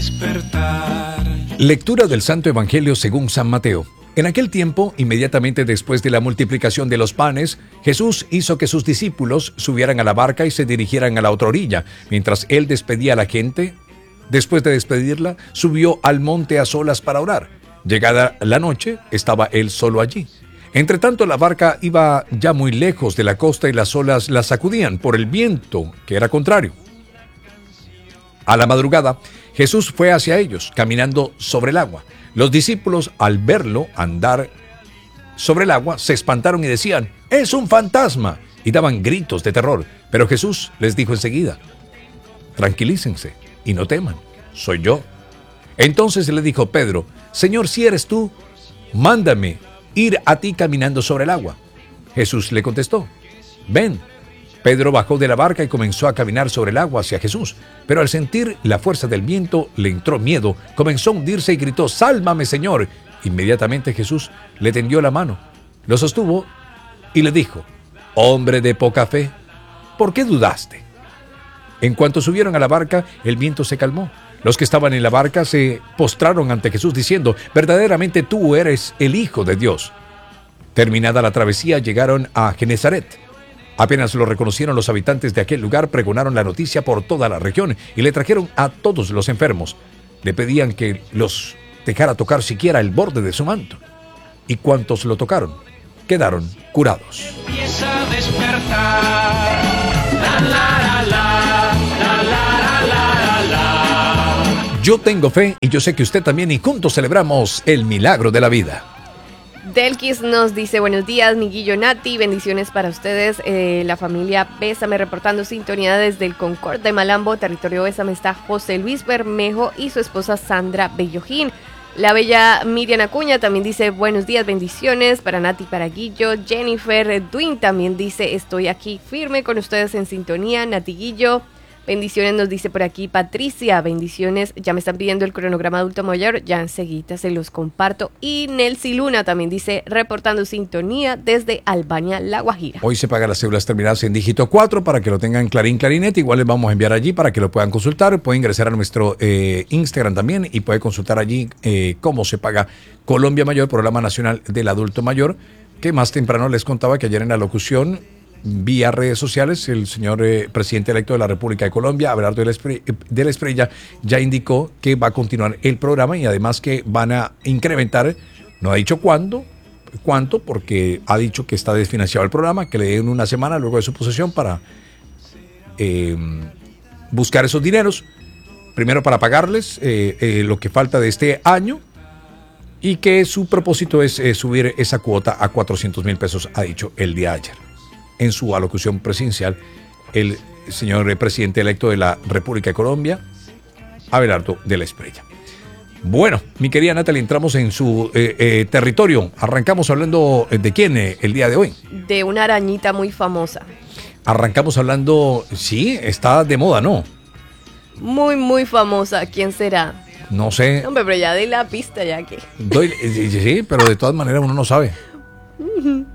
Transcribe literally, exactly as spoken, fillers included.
despertar. Lectura del Santo Evangelio según San Mateo. En aquel tiempo, inmediatamente después de la multiplicación de los panes, Jesús hizo que sus discípulos subieran a la barca y se dirigieran a la otra orilla. Mientras él despedía a la gente, después de despedirla, subió al monte a solas para orar. Llegada la noche, estaba él solo allí. Entretanto, la barca iba ya muy lejos de la costa y las olas la sacudían por el viento, que era contrario. A la madrugada, Jesús fue hacia ellos, caminando sobre el agua. Los discípulos, al verlo andar sobre el agua, se espantaron y decían: ¡es un fantasma! Y daban gritos de terror. Pero Jesús les dijo enseguida: tranquilícense y no teman, soy yo. Entonces le dijo Pedro: Señor, si eres tú, mándame ir a ti caminando sobre el agua. Jesús le contestó: ven. Pedro bajó de la barca y comenzó a caminar sobre el agua hacia Jesús, pero al sentir la fuerza del viento le entró miedo, comenzó a hundirse y gritó: ¡sálvame, Señor! Inmediatamente Jesús le tendió la mano, lo sostuvo y le dijo: hombre de poca fe, ¿por qué dudaste? En cuanto subieron a la barca, el viento se calmó. Los que estaban en la barca se postraron ante Jesús diciendo: verdaderamente tú eres el Hijo de Dios. Terminada la travesía, llegaron a Genezaret. Apenas lo reconocieron los habitantes de aquel lugar, pregonaron la noticia por toda la región y le trajeron a todos los enfermos. Le pedían que los dejara tocar siquiera el borde de su manto. Y cuantos lo tocaron, quedaron curados. Empieza a despertar. La, la, la, la, la, la, la, la, la. Yo tengo fe y yo sé que usted también, y juntos celebramos el milagro de la vida. Delkis nos dice: buenos días, Miguillo, Nati, bendiciones para ustedes. Eh, la familia Bésame reportando sintonía desde el Concord de Malambo, territorio Bésame, está José Luis Bermejo y su esposa Sandra Bellojín. La bella Miriam Acuña también dice: buenos días, bendiciones para Nati y para Guillo. Jennifer Duin también dice: estoy aquí firme con ustedes en sintonía. Nati, Guillo, bendiciones, nos dice por aquí Patricia. Bendiciones, ya me están pidiendo el cronograma adulto mayor, ya enseguida se los comparto. Y Nelcy Luna también dice: reportando sintonía desde Albania, La Guajira. Hoy se pagan las cédulas terminadas en dígito cuatro para que lo tengan clarín, clarinete. Igual les vamos a enviar allí para que lo puedan consultar. Pueden ingresar a nuestro eh, Instagram también y pueden consultar allí eh, cómo se paga Colombia Mayor, Programa Nacional del Adulto Mayor, que más temprano les contaba que ayer en la locución vía redes sociales, el señor eh, presidente electo de la República de Colombia, Abelardo de la, Espre- de la Espriella, ya indicó que va a continuar el programa y además que van a incrementar, no ha dicho cuándo, cuánto, porque ha dicho que está desfinanciado el programa, que le den una semana luego de su posesión para eh, buscar esos dineros, primero para pagarles eh, eh, lo que falta de este año, y que su propósito es eh, subir esa cuota a cuatrocientos mil pesos, ha dicho el día de ayer. En su alocución presidencial, el señor presidente electo de la República de Colombia, Abelardo de la Espriella. Bueno, mi querida Natalie, entramos en su eh, eh, territorio. Arrancamos hablando de quién eh, el día de hoy. De una arañita muy famosa. Arrancamos hablando, sí, está de moda, ¿no? Muy, muy famosa. ¿Quién será? No sé. Hombre, pero ya di la pista ya que. Doy, sí, pero de todas maneras uno no sabe.